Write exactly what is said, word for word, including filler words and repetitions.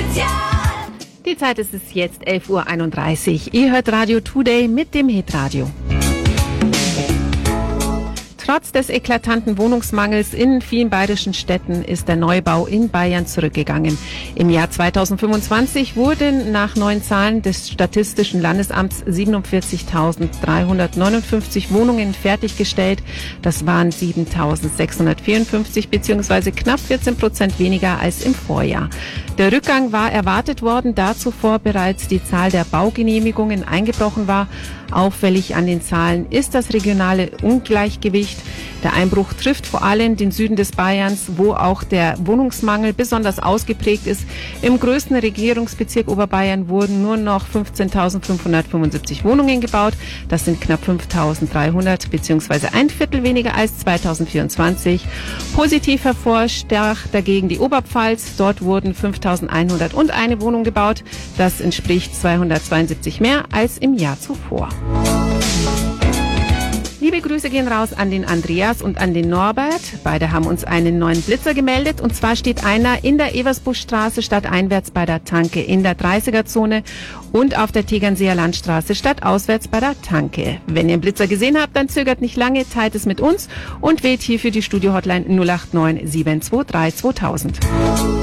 Die Zeit ist es jetzt elf Uhr einunddreißig. Ihr hört Radio Today mit dem Hitradio. Trotz des eklatanten Wohnungsmangels in vielen bayerischen Städten ist der Neubau in Bayern zurückgegangen. Im Jahr zweitausendfünfundzwanzig wurden nach neuen Zahlen des Statistischen Landesamts siebenundvierzigtausenddreihundertneunundfünfzig Wohnungen fertiggestellt. Das waren siebentausendsechshundertvierundfünfzig bzw. knapp vierzehn Prozent weniger als im Vorjahr. Der Rückgang war erwartet worden, da zuvor bereits die Zahl der Baugenehmigungen eingebrochen war. Auffällig an den Zahlen ist das regionale Ungleichgewicht. Der Einbruch trifft vor allem den Süden des Bayerns, wo auch der Wohnungsmangel besonders ausgeprägt ist. Im größten Regierungsbezirk Oberbayern wurden nur noch fünfzehntausendfünfhundertfünfundsiebzig Wohnungen gebaut. Das sind knapp fünftausenddreihundert bzw. ein Viertel weniger als zweitausendvierundzwanzig. Positiv hervorstach dagegen die Oberpfalz. Dort wurden fünftausendeinhunderteins Wohnungen gebaut. Das entspricht zweihundertzweiundsiebzig mehr als im Jahr zuvor. Liebe Grüße gehen raus an den Andreas und an den Norbert. Beide haben uns einen neuen Blitzer gemeldet. Und zwar steht einer in der Eversbuschstraße stadteinwärts bei der Tanke in der dreißiger-Zone und auf der Tegernseer Landstraße stadtauswärts bei der Tanke. Wenn ihr einen Blitzer gesehen habt, dann zögert nicht lange, teilt es mit uns und wählt hierfür die Studio-Hotline null acht neun sieben zwei drei zweitausend.